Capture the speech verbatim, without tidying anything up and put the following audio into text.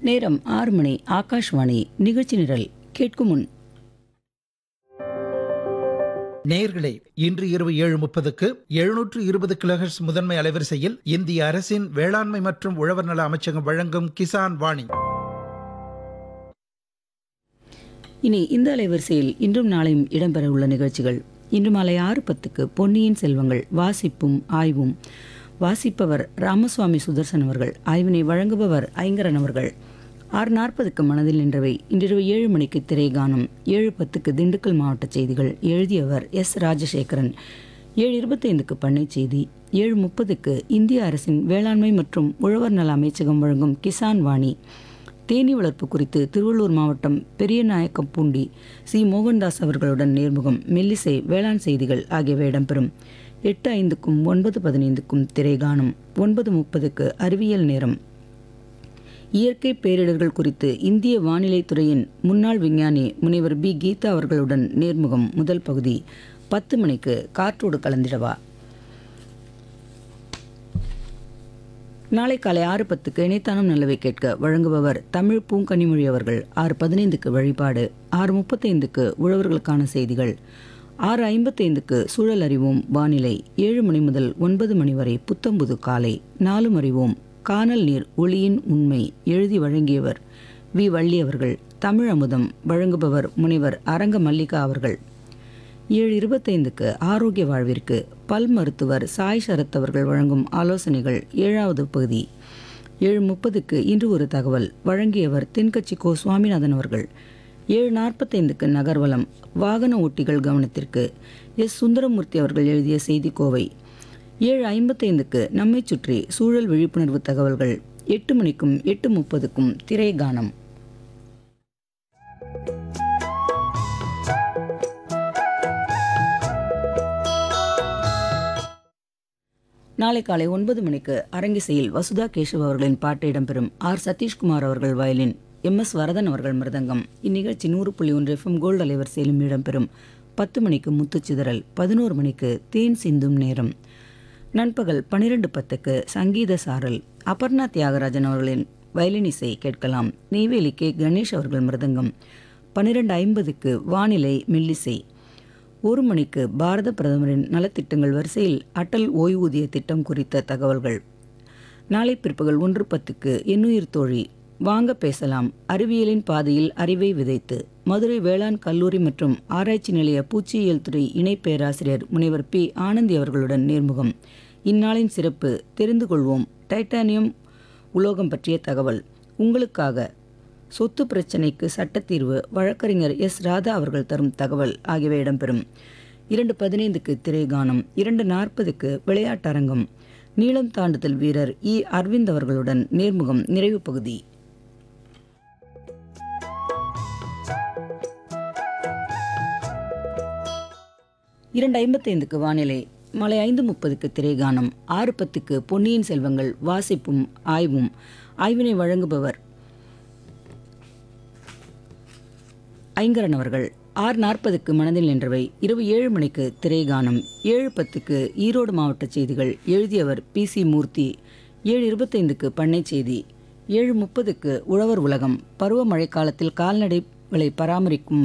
நேரம் ஆறு மணி. ஆகாஷ்வாணி நிகழ்ச்சி நிரல் கேட்கும் முன் நேயர்களே, இன்று இரவு ஏழு முப்பதுக்கு எழுநூற்று இருபது கிலோஹெர்ட்ஸ் முதன்மை அலைவரிசையில் இந்திய அரசின் வேளாண்மை மற்றும் உழவர் நல அமைச்சகம் வழங்கும் கிசான் வாணி. இனி இந்த அலைவரிசையில் இன்றும் நாளையும் இடம்பெற உள்ள நிகழ்ச்சிகள். இன்று மாலை ஆறு பத்துக்கு பொன்னியின் செல்வங்கள் வாசிப்பும் ஆய்வும். வாசிப்பவர் ராமசுவாமி சுதர்சன் அவர்கள். ஆய்வினை வழங்குபவர் ஐங்கரன் அவர்கள். ஆறு நாற்பதுக்கு மனதில் நின்றவை. இன்றிரவு ஏழு மணிக்கு திரைகானம். ஏழு பத்துக்கு திண்டுக்கல் மாவட்ட செய்திகள். எழுதியவர் எஸ் ராஜசேகரன். ஏழு இருபத்தைந்துக்கு பண்ணை செய்தி. ஏழு முப்பதுக்கு இந்திய அரசின் வேளாண்மை மற்றும் உழவர் நல அமைச்சகம் வழங்கும் கிசான் வாணி. தேனீ வளர்ப்பு குறித்து திருவள்ளூர் மாவட்டம் பெரியநாயக்கம்பூண்டி சி மோகன்தாஸ் அவர்களுடன் நேர்முகம். மெல்லிசை, வேளாண் செய்திகள் ஆகியவை இடம்பெறும். எட்டு ஐந்துக்கும் ஒன்பது பதினைந்துக்கும் திரைகானம். ஒன்பது முப்பதுக்கு அறிவியல் நேரம். இயற்கை பேரிடர்கள் குறித்து இந்திய வானிலை துறையின் முன்னாள் விஞ்ஞானி முனைவர் பி கீதா அவர்களுடன் நேர்முகம் முதல் பகுதி. பத்து மணிக்கு காற்றோடு கலந்திடவா. நாளை காலை ஆறு பத்துக்கு இணைத்தானம் நல்லவை கேட்க வழங்குபவர் தமிழ் பூங்கனிமொழி அவர்கள். ஆறு பதினைந்துக்கு வழிபாடு. ஆறு முப்பத்தைந்துக்கு உழவர்களுக்கான செய்திகள். ஆறு ஐம்பத்தைந்துக்கு சூழல் அறிவோம் வானிலை. ஏழு மணி முதல் ஒன்பது மணி வரை புத்தம்புது காலை. நாலும் அறிவோம் கானல் நீர் ஒளியின் உண்மை. எழுதி வழங்கியவர் வி வள்ளி அவர்கள். தமிழ் அமுதம் வழங்குபவர் முனைவர் அரங்க மல்லிகா அவர்கள். ஏழு இருபத்தைந்துக்கு ஆரோக்கிய வாழ்விற்கு பல் மருத்துவர் சாய் சரத் அவர்கள் வழங்கும் ஆலோசனைகள் ஏழாவது பகுதி. ஏழு முப்பதுக்கு இன்று ஒரு தகவல் வழங்கியவர் தென்கட்சி கோ சுவாமிநாதன் அவர்கள். ஏழு நாற்பத்தைந்துக்கு நகர்வலம் வாகன ஓட்டிகள் கவனத்திற்கு எஸ் சுந்தரமூர்த்தி அவர்கள் எழுதிய செய்தி கோவை. ஏழு ஐம்பத்தைந்துக்கு நம்மை சுற்றி சூழல் விழிப்புணர்வு தகவல்கள். எட்டு மணிக்கும் எட்டு முப்பதுக்கும் திரைகானம். நாளை காலை ஒன்பது மணிக்கு அரங்கிசையில் வசுதா கேசவ் அவர்களின் பாட்டு இடம்பெறும். ஆர் சதீஷ்குமார் அவர்கள் வயலின். எம் எஸ் வரதன் அவர்கள் மிருதங்கம். இந்நிகழ்ச்சி நூறு புள்ளி ஒன்று எஃப்எம் கோல்டு அலைவரிசையிலும் இடம்பெறும். பத்து மணிக்கு முத்துச்சிதறல். பதினோரு மணிக்கு தேன் சிந்தும் நேரம். நண்பகல் பன்னிரண்டு பத்துக்கு சங்கீத சாரல். அபர்ணா தியாகராஜன் அவர்களின் வயலின் இசை கேட்கலாம். நெய்வேலி கே கணேஷ் அவர்கள் மிருதங்கம். பன்னிரெண்டு ஐம்பதுக்கு வானிலை மெல்லிசை. ஒரு மணிக்கு பாரத பிரதமரின் நலத்திட்டங்கள் வரிசையில் அடல் ஓய்வூதிய திட்டம் குறித்த தகவல்கள். நாளை பிற்பகல் ஒன்று பத்துக்கு எண்ணுயிர் தோழி வாங்க பேசலாம். அறிவியலின் பாதையில் அறிவை விதைத்து மதுரை வேளாண் கல்லூரி மற்றும் ஆராய்ச்சி நிலைய பூச்சியியல் துறை இணை பேராசிரியர் முனைவர் பி ஆனந்தி அவர்களுடன் நேர்முகம். இந்நாளின் சிறப்பு தெரிந்து கொள்வோம். டைட்டானியம் உலோகம் பற்றிய தகவல். உங்களுக்காக சொத்து பிரச்சினைக்கு சட்டத்தீர்வு வழக்கறிஞர் எஸ் ராதா அவர்கள் தரும் தகவல் ஆகியவை இடம்பெறும். இரண்டு பதினைந்துக்கு திரைகானம். இரண்டு நாற்பதுக்கு விளையாட்டரங்கம். நீளம் தாண்டுதல் வீரர் இ அரவிந்த் அவர்களுடன் நேர்முகம் நிறைவு பகுதி. இரண்டு ஐம்பத்தைந்துக்கு வானிலை. மாலை ஐந்து முப்பதுக்கு திரைகானம். ஆறு பத்துக்கு பொன்னியின் செல்வங்கள் வாசிப்பும் ஆய்வும். ஆய்வினை வழங்குபவர் ஐங்கரன் அவர்கள். ஆறு நாற்பதுக்கு மனதில் நின்றவை. இரவு ஏழு மணிக்கு திரைகானம். ஏழு பத்துக்கு ஈரோடு மாவட்ட செய்திகள். எழுதியவர் பி சி மூர்த்தி. ஏழு இருபத்தைந்துக்கு பண்ணை செய்தி. ஏழு முப்பதுக்கு உழவர் உலகம். பருவ மழைக்காலத்தில் கால்நடைகளை பராமரிக்கும்